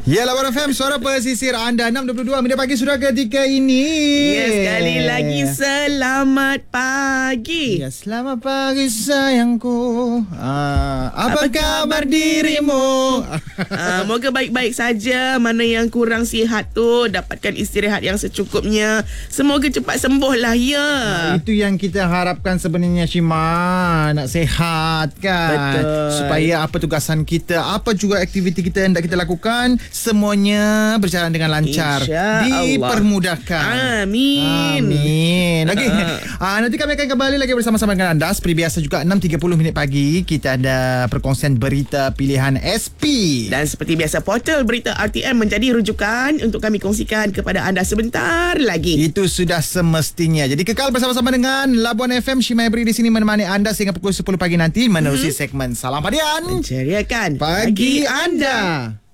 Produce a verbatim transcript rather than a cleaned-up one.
Ya, Lawan F M, suara pesisir anda. enam dua puluh dua minit pagi sudah ketika ini. Ya, sekali lagi selamat pagi. Ya, selamat pagi sayangku. Ah, apa, apa kabar dirimu? Ah, moga baik-baik saja. Mana yang kurang sihat tu dapatkan istirahat yang secukupnya. Semoga cepat sembuh lah ya. Nah, itu yang kita harapkan sebenarnya, Shima. Nak sihat kan. Betul. Supaya apa tugasan kita, apa juga aktiviti kita yang hendak kita lakukan, semuanya berjalan dengan lancar. Dipermudahkan. Amin. Amin. Okey. Uh, nanti kami akan kembali lagi bersama-sama dengan anda. Seperti biasa juga enam tiga puluh minit pagi kita ada perkongsian berita pilihan S P. Dan seperti biasa portal berita R T M menjadi rujukan untuk kami kongsikan kepada anda sebentar lagi. Itu sudah semestinya. Jadi kekal bersama-sama dengan Labuan F M. Shima Ebri di sini menemani anda sehingga pukul sepuluh pagi nanti menerusi hmm. segmen Salam Padian. Menceriakan pagi anda.